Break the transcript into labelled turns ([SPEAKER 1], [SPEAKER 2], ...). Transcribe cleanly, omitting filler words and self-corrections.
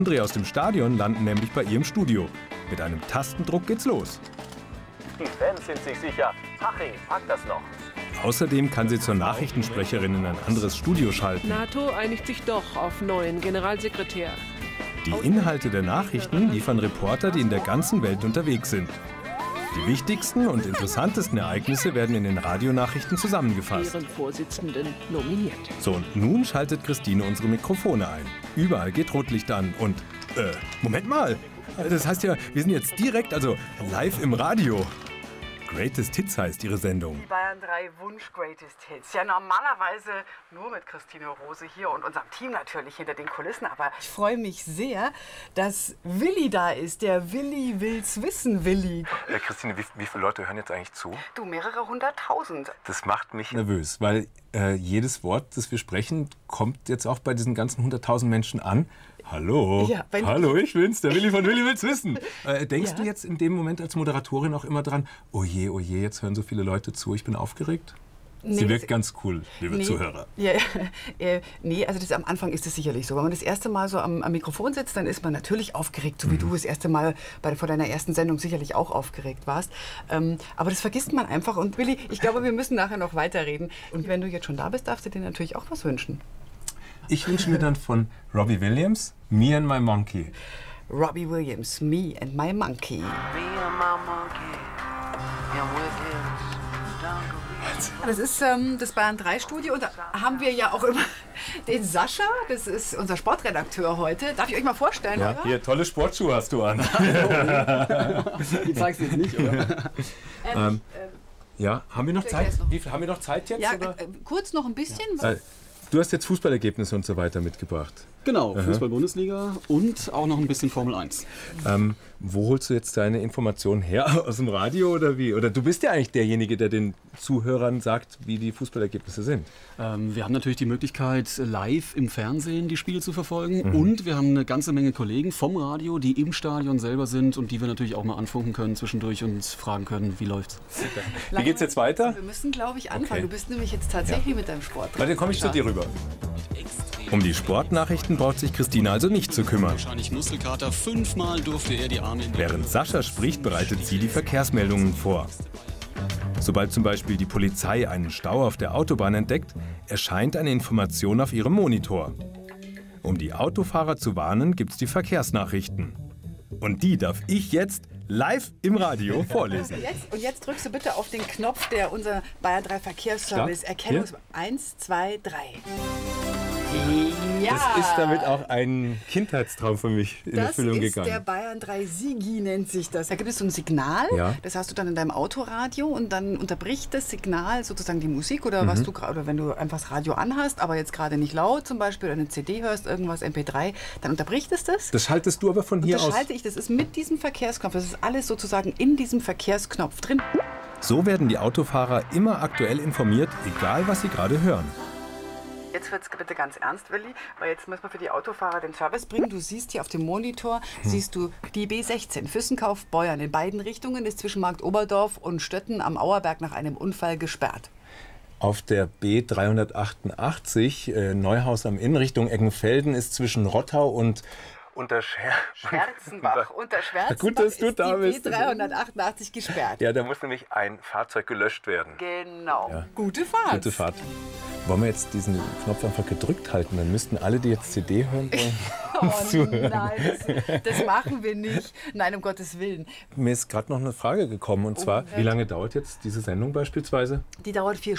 [SPEAKER 1] Andere aus dem Stadion landen nämlich bei ihr im Studio. Mit einem Tastendruck geht's los.
[SPEAKER 2] Die Fans sind sich sicher, Haching packt das noch.
[SPEAKER 1] Außerdem kann sie zur Nachrichtensprecherin in ein anderes Studio schalten.
[SPEAKER 3] NATO einigt sich doch auf neuen Generalsekretär.
[SPEAKER 1] Die Inhalte der Nachrichten liefern Reporter, die in der ganzen Welt unterwegs sind. Die wichtigsten und interessantesten Ereignisse werden in den Radionachrichten zusammengefasst.
[SPEAKER 3] Ihren Vorsitzenden nominiert.
[SPEAKER 1] So, und nun schaltet Christine unsere Mikrofone ein. Überall geht Rotlicht an und, Moment mal. Das heißt ja, wir sind jetzt direkt, also live im Radio. Greatest Hits heißt ihre Sendung.
[SPEAKER 4] Bayern 3 Wunsch Greatest Hits. Ja, normalerweise nur mit Christine Rose hier und unserem Team natürlich hinter den Kulissen. Aber ich freue mich sehr, dass Willi da ist. Der Willi will's wissen, Willi.
[SPEAKER 2] Christine, wie viele Leute hören jetzt eigentlich zu?
[SPEAKER 4] Du, mehrere hunderttausend.
[SPEAKER 2] Das macht mich
[SPEAKER 1] Nervös, weil jedes Wort, das wir sprechen, kommt jetzt auch bei diesen ganzen 100.000 Menschen an. Hallo,
[SPEAKER 4] ja,
[SPEAKER 1] hallo, ich bin's, der Willi von Willi will's wissen. Denkst
[SPEAKER 4] Ja.
[SPEAKER 1] du jetzt in dem Moment als Moderatorin auch immer dran, oh je, jetzt hören so viele Leute zu, ich bin aufgeregt? Sie wirkt ganz cool, liebe Zuhörer.
[SPEAKER 4] Ja, nee, also das, am Anfang ist es sicherlich so. Wenn man das erste Mal so am Mikrofon sitzt, dann ist man natürlich aufgeregt, so wie du das erste Mal vor deiner ersten Sendung sicherlich auch aufgeregt warst. Aber das vergisst man einfach. Und Willi, ich glaube, wir müssen nachher noch weiterreden. Und wenn du jetzt schon da bist, darfst du dir natürlich auch was wünschen.
[SPEAKER 1] Ich wünsche mir dann von Robbie Williams, Me and My Monkey.
[SPEAKER 4] Robbie Williams, Me and My Monkey. Das ist das Bayern 3 Studio und da haben wir ja auch immer den Sascha, das ist unser Sportredakteur heute. Darf ich euch mal vorstellen?
[SPEAKER 1] Ja,
[SPEAKER 4] oder?
[SPEAKER 1] hier, tolle Sportschuhe hast du an.
[SPEAKER 5] Die zeigst du jetzt nicht, oder?
[SPEAKER 1] Ja, haben wir noch Zeit? Haben wir noch Zeit jetzt?
[SPEAKER 4] Ja,
[SPEAKER 1] oder?
[SPEAKER 4] kurz noch ein bisschen.
[SPEAKER 1] Du hast jetzt Fußballergebnisse und so weiter mitgebracht.
[SPEAKER 5] Genau, Fußball-Bundesliga und auch noch ein bisschen Formel 1.
[SPEAKER 1] Wo holst du jetzt deine Informationen her? Aus dem Radio oder wie? Oder du bist ja eigentlich derjenige, der den Zuhörern sagt, wie die Fußballergebnisse sind.
[SPEAKER 5] Wir haben natürlich die Möglichkeit, live im Fernsehen die Spiele zu verfolgen. Und wir haben eine ganze Menge Kollegen vom Radio, die im Stadion selber sind und die wir natürlich auch mal anfunken können zwischendurch und fragen können, wie läuft's.
[SPEAKER 1] Wie geht's jetzt weiter?
[SPEAKER 4] Wir müssen, glaube ich, anfangen.
[SPEAKER 1] Okay.
[SPEAKER 4] Du bist nämlich jetzt tatsächlich mit deinem Sport dran.
[SPEAKER 1] Dann komme ich zu dir rüber. Um die Sportnachrichten braucht sich Christine also nicht zu kümmern.
[SPEAKER 5] Wahrscheinlich Muskelkater. 5-mal durfte er die Arme in die
[SPEAKER 1] Während Sascha spricht, bereitet sie die Verkehrsmeldungen vor. Sobald zum Beispiel die Polizei einen Stau auf der Autobahn entdeckt, erscheint eine Information auf ihrem Monitor. Um die Autofahrer zu warnen, gibt's die Verkehrsnachrichten. Und die darf ich jetzt live im Radio vorlesen.
[SPEAKER 4] Und jetzt drückst du bitte auf den Knopf, der unser Bayern 3 Verkehrsservice Erkennung. 1, 2, 3. Ja.
[SPEAKER 1] Das ist damit auch ein Kindheitstraum für mich in Erfüllung
[SPEAKER 4] Das ist der
[SPEAKER 1] gegangen.
[SPEAKER 4] Bayern 3 Sigi, nennt sich das. Da gibt es so ein Signal,
[SPEAKER 1] Ja.
[SPEAKER 4] das hast du dann in deinem Autoradio und dann unterbricht das Signal sozusagen die Musik oder was du gerade, oder wenn du einfach das Radio anhast, aber jetzt gerade nicht laut zum Beispiel oder eine CD hörst, irgendwas MP3, dann unterbricht es das.
[SPEAKER 1] Das schaltest du aber von hier
[SPEAKER 4] Das
[SPEAKER 1] aus.
[SPEAKER 4] schalte ich, das ist mit diesem Verkehrsknopf, das ist alles sozusagen in diesem Verkehrsknopf drin.
[SPEAKER 1] So werden die Autofahrer immer aktuell informiert, egal was sie gerade hören.
[SPEAKER 4] Jetzt wird es bitte ganz ernst, Willi, weil jetzt müssen wir für die Autofahrer den Service bringen. Du siehst hier auf dem Monitor, siehst du die B16, Füssenkauf-Beuern. In beiden Richtungen ist zwischen Markt Oberdorf und Stötten am Auerberg nach einem Unfall gesperrt.
[SPEAKER 1] Auf der B388 Neuhaus am Inn Richtung Eggenfelden ist zwischen Rottau und
[SPEAKER 4] Schwerzenbach. Unter Schwerzenbach
[SPEAKER 1] Gut, dass du
[SPEAKER 4] ist
[SPEAKER 1] da
[SPEAKER 4] die
[SPEAKER 1] bist.
[SPEAKER 4] B388 gesperrt.
[SPEAKER 2] Ja, da muss nämlich ein Fahrzeug gelöscht werden.
[SPEAKER 4] Genau.
[SPEAKER 1] Ja.
[SPEAKER 4] Gute Fahrt.
[SPEAKER 1] Gute Fahrt. Wollen wir jetzt diesen Knopf einfach gedrückt halten? Dann müssten alle, die jetzt CD hören wollen,
[SPEAKER 4] Oh nein, das machen wir nicht. Nein, um Gottes Willen.
[SPEAKER 1] Mir ist gerade noch eine Frage gekommen. Und zwar, wie lange dauert jetzt diese Sendung beispielsweise?
[SPEAKER 4] Die dauert 4